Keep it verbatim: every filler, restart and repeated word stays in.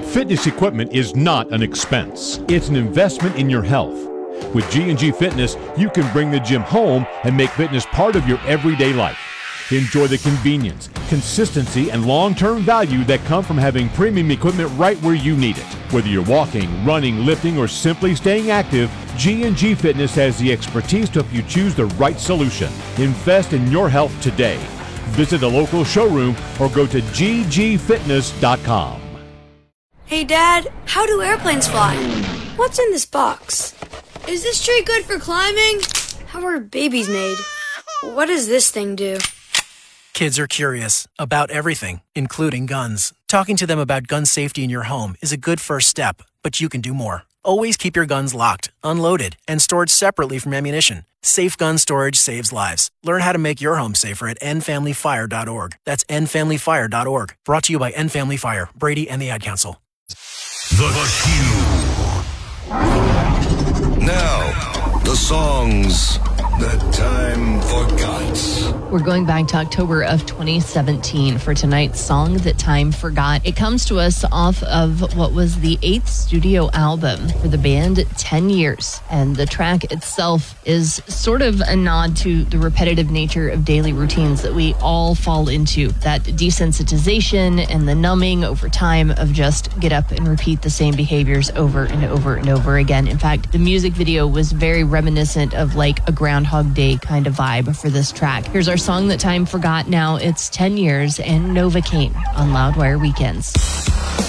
Fitness equipment is not an expense. It's an investment in your health. With G and G Fitness, you can bring the gym home and make fitness part of your everyday life. Enjoy the convenience, consistency, and long-term value that come from having premium equipment right where you need it. Whether you're walking, running, lifting, or simply staying active, G and G Fitness has the expertise to help you choose the right solution. Invest in your health today. Visit a local showroom or go to g g fitness dot com. Hey, Dad, how do airplanes fly? What's in this box? Is this tree good for climbing? How are babies made? What does this thing do? Kids are curious about everything, including guns. Talking to them about gun safety in your home is a good first step, but you can do more. Always keep your guns locked, unloaded, and stored separately from ammunition. Safe gun storage saves lives. Learn how to make your home safer at end family fire dot org. That's end family fire dot org. Brought to you by End Family Fire, Brady, and the Ad Council. The Q. Now, the songs that time forgot. We're going back to October of twenty seventeen for tonight's Song That Time Forgot. It comes to us off of what was the eighth studio album for the band, ten years. And the track itself is sort of a nod to the repetitive nature of daily routines that we all fall into. That desensitization and the numbing over time of just get up and repeat the same behaviors over and over and over again. In fact, the music video was very reminiscent of like a Groundhog Day kind of vibe for this track. Here's our Song That Time Forgot. Now it's ten years and Novocaine on Loudwire Weekends.